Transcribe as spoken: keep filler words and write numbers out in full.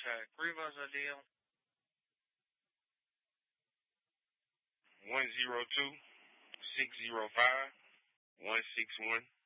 Cioè, Grievous a deal. one zero two, six zero five, one six one.